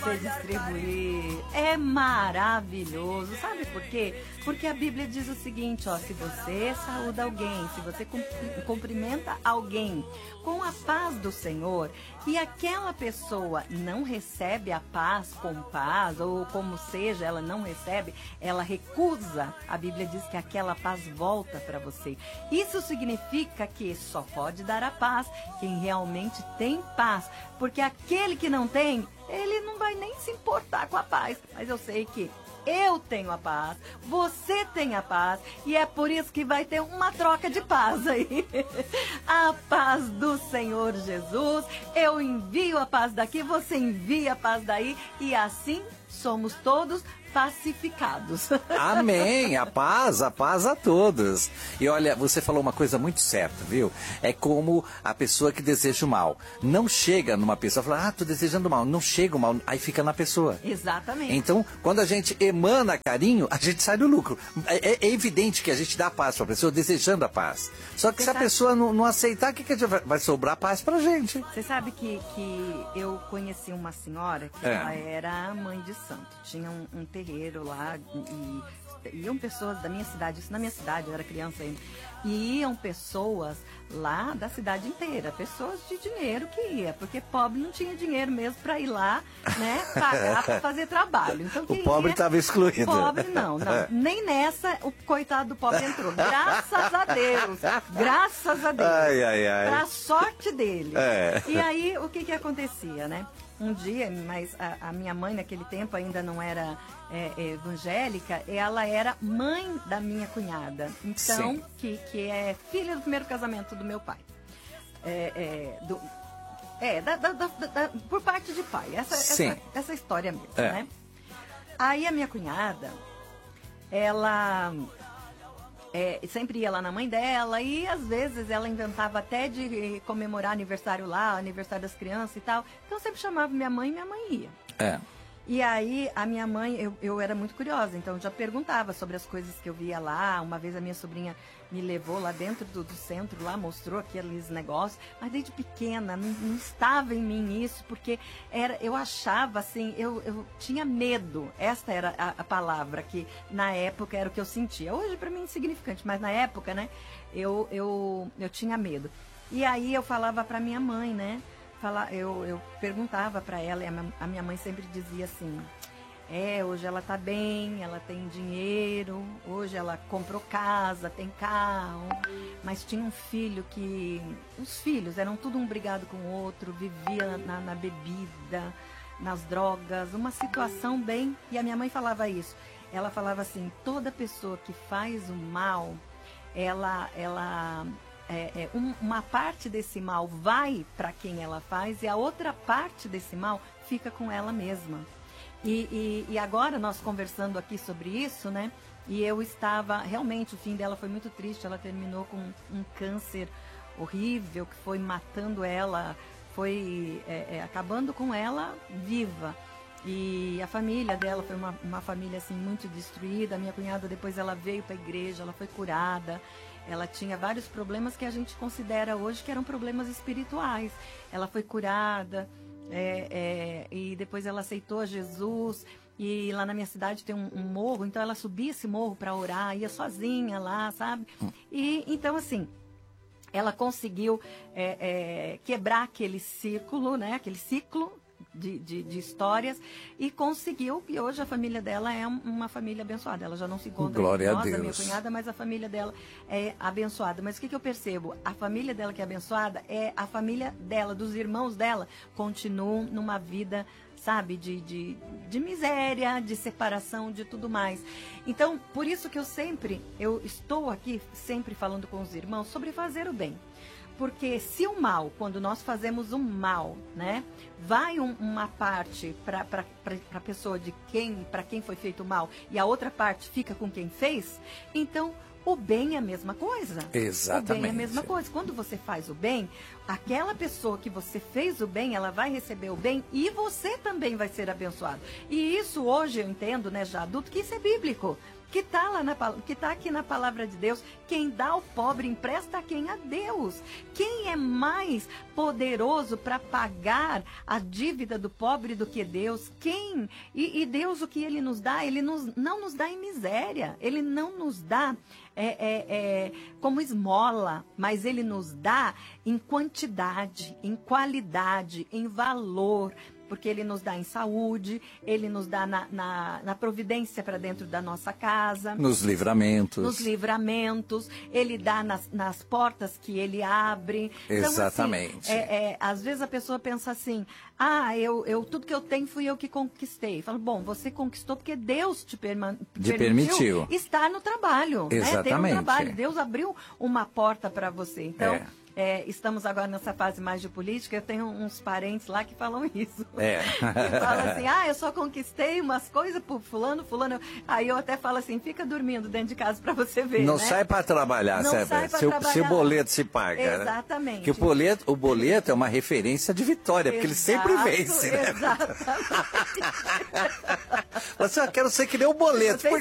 Você distribuir é maravilhoso, sabe por quê? Porque a Bíblia diz o seguinte, ó, se você saúda alguém, se você cumprimenta alguém com a paz do Senhor e aquela pessoa não recebe a paz com paz, ou como seja, ela não recebe, ela recusa, a Bíblia diz que aquela paz volta para você. Isso significa que só pode dar a paz quem realmente tem paz, porque aquele que não tem, ele não vai nem se importar com a paz. Mas eu sei que eu tenho a paz, você tem a paz, e é por isso que vai ter uma troca de paz aí. A paz do Senhor Jesus, eu envio a paz daqui, você envia a paz daí, e assim somos todos pacificados. Amém, a paz a todos. E olha, você falou uma coisa muito certa, viu? É como a pessoa que deseja o mal. Não chega numa pessoa e fala, tô desejando o mal. Não chega o mal, aí fica na pessoa. Exatamente. Então, quando a gente emana carinho, a gente sai do lucro. É evidente que a gente dá a paz pra pessoa desejando a paz. Só que se a pessoa não aceitar, o que vai sobrar paz pra gente? Você sabe que eu conheci uma senhora que ela era mãe de santo. Tinha um terreiro lá e iam pessoas da minha cidade, isso na minha cidade, eu era criança ainda, e iam pessoas lá da cidade inteira, pessoas de dinheiro que ia, porque pobre não tinha dinheiro mesmo para ir lá, né, pagar para fazer trabalho. Então, o pobre estava excluído. Pobre não, nem nessa o coitado do pobre entrou, graças a Deus, pra sorte dele. E aí, o que acontecia, né? Um dia, mas a minha mãe naquele tempo ainda não era evangélica, ela era mãe da minha cunhada, então, que é filha do primeiro casamento do meu pai. Por parte de pai, essa história mesmo, né? Aí a minha cunhada, ela sempre ia lá na mãe dela e às vezes ela inventava até de comemorar aniversário lá, aniversário das crianças e tal. Então sempre chamava minha mãe e minha mãe ia. E aí a minha mãe, eu era muito curiosa, então eu já perguntava sobre as coisas que eu via lá. Uma vez a minha sobrinha me levou lá dentro do centro, lá mostrou aqueles negócios, mas desde pequena não estava em mim isso, porque eu achava assim, eu tinha medo, esta era a palavra que na época era o que eu sentia. Hoje para mim é insignificante, mas na época, né, eu tinha medo. E aí eu falava para minha mãe, né, eu perguntava para ela, e a minha mãe sempre dizia assim, hoje ela tá bem, ela tem dinheiro, hoje ela comprou casa, tem carro, mas tinha um filho que, os filhos eram tudo um brigado com o outro, vivia na bebida, nas drogas, uma situação bem, e a minha mãe falava isso, ela falava assim, toda pessoa que faz o mal, uma parte desse mal vai para quem ela faz e a outra parte desse mal fica com ela mesma. E agora nós conversando aqui sobre isso, né? E eu estava, realmente o fim dela foi muito triste, ela terminou com um câncer horrível que foi matando ela, foi acabando com ela viva. E a família dela foi uma família assim muito destruída. A minha cunhada depois ela veio para a igreja, ela foi curada. Ela tinha vários problemas que a gente considera hoje que eram problemas espirituais. Ela foi curada e depois ela aceitou Jesus. E lá na minha cidade tem um morro, então ela subia esse morro para orar, ia sozinha lá, sabe? E então assim, ela conseguiu quebrar aquele círculo, né? Aquele ciclo de histórias e conseguiu, e hoje a família dela é uma família abençoada. Ela já não se encontra com nós, a minha cunhada, mas a família dela é abençoada. Mas o que eu percebo? A família dela que é abençoada é a família dela, dos irmãos dela, continuam numa vida, sabe, de miséria, de separação, de tudo mais. Então, por isso que eu estou aqui sempre falando com os irmãos sobre fazer o bem. Porque se o mal, quando nós fazemos um mal, né, vai uma parte para a pessoa para quem foi feito o mal e a outra parte fica com quem fez, então o bem é a mesma coisa. Exatamente. O bem é a mesma coisa. Quando você faz o bem, aquela pessoa que você fez o bem, ela vai receber o bem e você também vai ser abençoado. E isso hoje eu entendo, né, já adulto, que isso é bíblico. que está que tá aqui na palavra de Deus. Quem dá ao pobre empresta a quem? A Deus. Quem é mais poderoso para pagar a dívida do pobre do que Deus? Quem? E Deus, o que Ele nos dá? Ele não nos dá em miséria. Ele não nos dá como esmola, mas Ele nos dá em quantidade, em qualidade, em valor. Porque Ele nos dá em saúde, Ele nos dá na providência para dentro da nossa casa. Nos livramentos. Nos livramentos. Ele dá nas portas que Ele abre. Exatamente. Então, assim, às vezes a pessoa pensa assim, tudo que eu tenho fui eu que conquistei. Falo, bom, você conquistou porque Deus te permitiu estar no trabalho. Exatamente. Né? Ter um trabalho. Deus abriu uma porta para você. Então... estamos agora nessa fase mais de política, eu tenho uns parentes lá que falam isso. Que falam assim, eu só conquistei umas coisas por fulano. Aí eu até falo assim, fica dormindo dentro de casa para você ver, Não né? sai para trabalhar, não sai pra trabalhar. Se o boleto se paga. Exatamente. Que o boleto é uma referência de vitória, porque ele sempre vence, né? Exatamente. Você quero ser que nem o boleto.